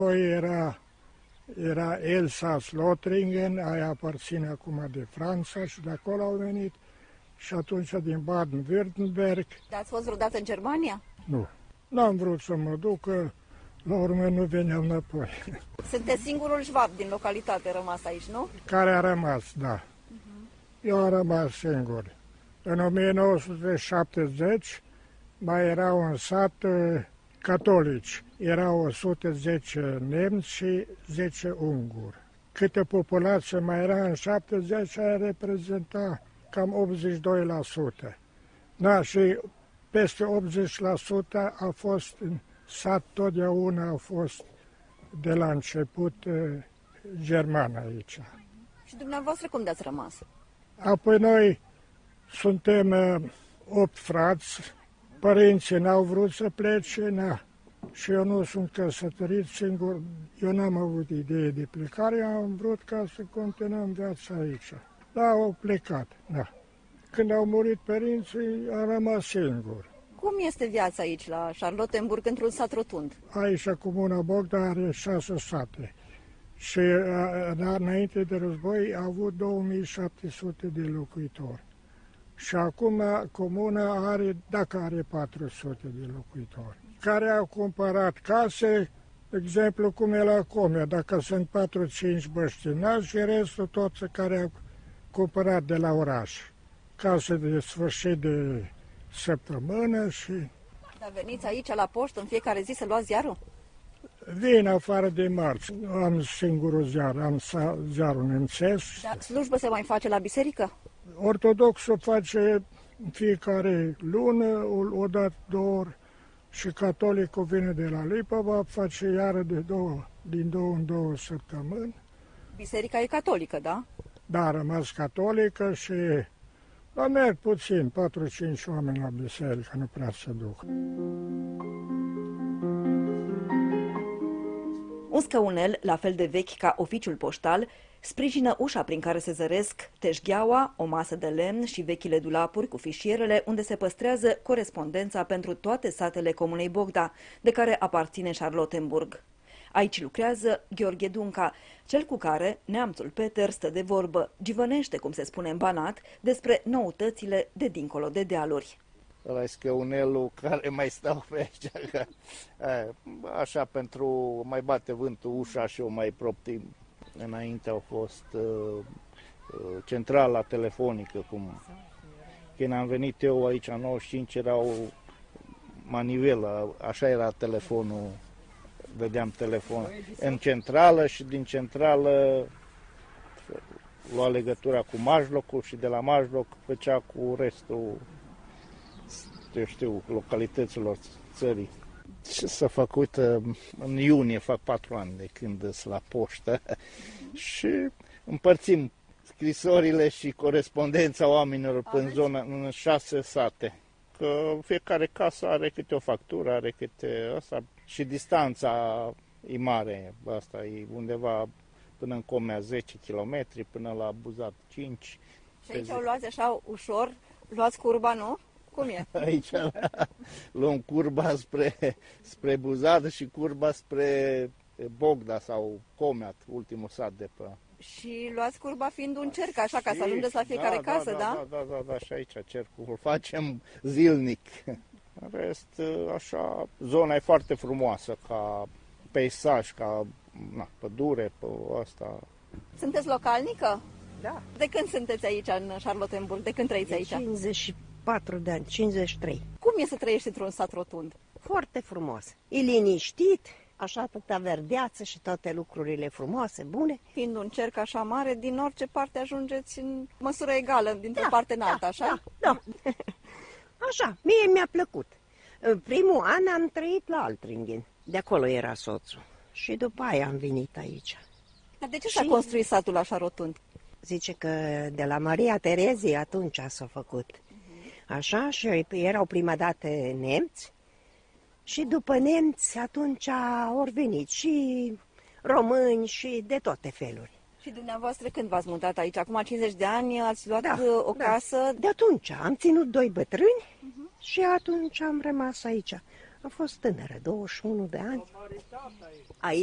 Apoi era Elsass-Lothringen, aia aparține acum de Franța și de acolo au venit. Și atunci din Baden-Württemberg. Dar ați fost vreodată în Germania? Nu. N-am vrut să mă duc, că la urmă nu veneam înapoi. Sunteți singurul șvab din localitate rămas aici, nu? Care a rămas, da. Eu am rămas singur. În 1970 mai erau în sat catolici. Erau 110 nemți și 10 unguri. Câtă populație mai era în 70, aia reprezenta cam 82%. Da, și peste 80% a fost în sat, totdeauna a fost de la început german aici. Și dumneavoastră cum de-ați rămas? Apoi noi suntem 8 frați, părinții n-au vrut să plece, și eu nu sunt căsătorit singur, eu n-am avut idee de plecare, am vrut ca să continuăm viața aici. Da, au plecat, da. Când au murit părinții, am rămas singur. Cum este viața aici, la Charlottenburg, într-un sat rotund? Aici, Comuna Bogda are 6 sate. Și înainte de război a avut 2700 de locuitori. Și acum comuna are, dacă are 400 de locuitori. Care au cumpărat case, de exemplu cum e la Comea, dacă sunt 4-5 băștinași și restul toți care au cumpărat de la oraș. Case de sfârșit de săptămână și... Dar veniți aici la poștă în fiecare zi să luați ziarul? Vin afară de marți. Am singurul ziar, am ziarul nemțesc. Dar slujbă se mai face la biserică? Ortodoxul face în fiecare lună, o dată, 2 ori, și catolicul vine de la Lipova, face iară din 2 în 2 săptămâni. Biserica e catolică, da? Da, a rămas catolică și merg puțin, 4-5 oameni la biserică, nu prea se duc. Un scăunel, la fel de vechi ca oficiul poștal, sprijină ușa prin care se zăresc teșgheaua, o masă de lemn și vechile dulapuri cu fișierele unde se păstrează corespondența pentru toate satele comunei Bogda, de care aparține Charlottenburg. Aici lucrează Gheorghe Dunca, cel cu care neamțul Peter stă de vorbă, givănește, cum se spune în Banat, despre noutățile de dincolo de dealuri. Ăla e scăunelul care mai stau pe aici, așa pentru mai bate vântul ușa și o mai proptim. Înainte au fost centrala telefonică, când am venit eu aici în 95 era o manivelă, așa era telefonul, vedeam telefon în centrală și din centrală lua legătura cu Majlocul și de la Majloc făcea cu restul, eu știu, localităților țării. Ce s-a făcut? În iunie fac 4 ani de când sunt la poștă și împărțim scrisorile și corespondența oamenilor în zona, în 6 sate. Că fiecare casă are câte o factură, are câte asta și distanța e mare. Asta e undeva până în Comea 10 km, până la Buzat 5. Și aici o luați așa ușor, luați curba, nu? Cum e? Aici luăm curba spre Buzat și curba spre Bogda sau Comeat, ultimul sat de pe... Și luați curba fiind un cerc, așa, ca să ajungeți la fiecare casă, da? Da, și aici cercul îl facem zilnic. În rest, așa, zona e foarte frumoasă, ca peisaj, ca pădure, pe asta. Sunteți localnică? Da. De când sunteți aici, în Charlottenburg? De când trăiți aici? 54 de ani, 53. Cum e să trăiești într-un sat rotund? Foarte frumos. E liniștit, așa atâta verdeață și toate lucrurile frumoase, bune. Fiind un cerc așa mare, din orice parte ajungeți în măsură egală, dintr-o parte în alta, așa? Da. Așa, mie mi-a plăcut. În primul an am trăit la Altringen. De acolo era soțul. Și după aia am venit aici. Dar de ce s-a construit satul așa rotund? Zice că de la Maria Terezie atunci s-a făcut. Așa, și erau prima dată nemți. Și după nemți atunci au venit și români și de toate feluri. Și dumneavoastră când v-ați mutat aici? Acum 50 de ani ați luat o casă? De atunci am ținut 2 bătrâni și atunci am rămas aici. Am fost tânără, 21 de ani. Aici